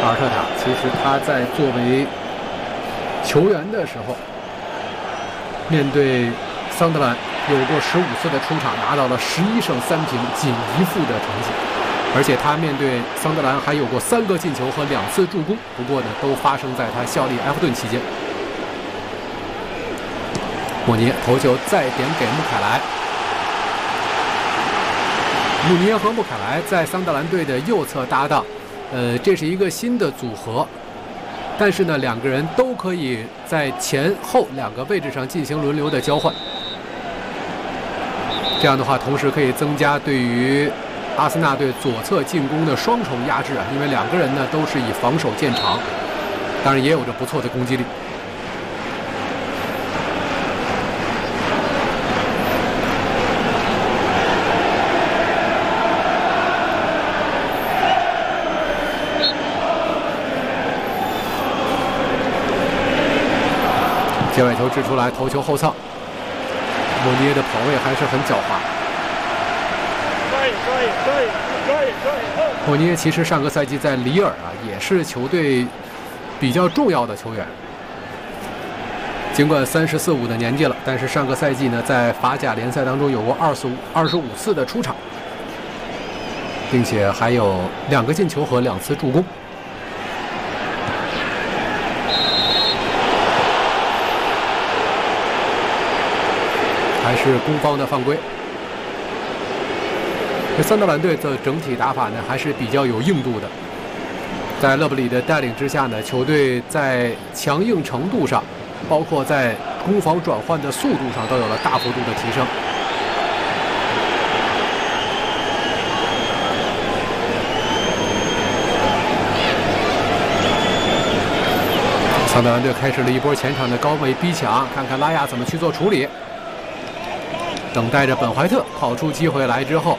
阿尔特塔其实他在作为球员的时候，面对桑德兰有过15次的出场，拿到了11胜3平仅1负的成绩。而且他面对桑德兰还有过3个进球和2次助攻，不过呢，都发生在他效力埃弗顿期间。莫尼耶头球再点给穆凯莱，穆尼耶和穆凯莱在桑德兰队的右侧搭档，这是一个新的组合，但是呢，两个人都可以在前后2个位置上进行轮流的交换。这样的话，同时可以增加对于阿森纳队左侧进攻的双重压制啊，因为2个人呢都是以防守见长，当然也有着不错的攻击力。界外球掷出来，头球后蹭。莫尼耶的跑位还是很狡猾。莫尼耶其实上个赛季在里尔啊，也是球队比较重要的球员。尽管34、35的年纪了，但是上个赛季呢，在法甲联赛当中有过25次的出场，并且还有2个进球和2次助攻。还是攻方的犯规。这桑德兰队的整体打法呢，还是比较有硬度的。在勒布里的带领之下呢，球队在强硬程度上，包括在攻防转换的速度上，都有了大幅度的提升。桑德兰队开始了一波前场的高位逼抢，看看拉亚怎么去做处理。等待着本怀特跑出机会来之后，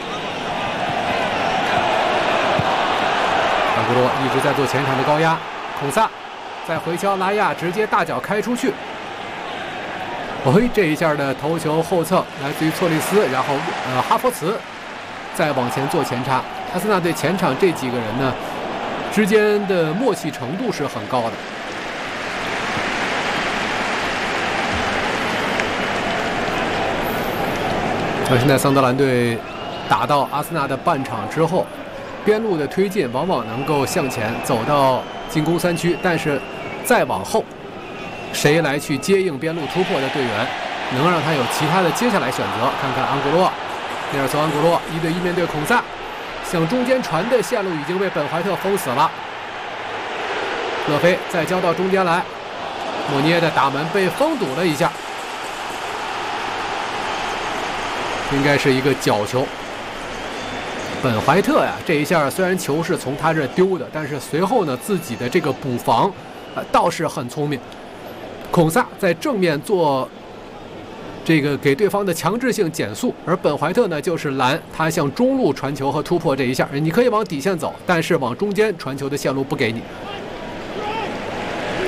安古罗一直在做前场的高压，孔萨再回敲拉亚，直接大脚开出去。这一下的头球后蹭来自于措利斯，然后哈弗茨再往前做前插。阿森纳队前场这几个人呢之间的默契程度是很高的。而现在桑德兰队打到阿森纳的半场之后，边路的推进往往能够向前走到进攻3区，但是再往后，谁来去接应边路突破的队员，能让他有其他的接下来选择？看看安古洛，内尔索安古洛1对1面对孔萨，向中间传的线路已经被本怀特封死了。勒菲再交到中间来，莫尼耶的打门被封堵了一下。应该是一个角球。本怀特呀，这一下虽然球是从他这丢的，但是随后呢，自己的这个补防，倒是很聪明。孔萨在正面做这个给对方的强制性减速，而本怀特呢就是拦他向中路传球和突破这一下，你可以往底线走，但是往中间传球的线路不给你。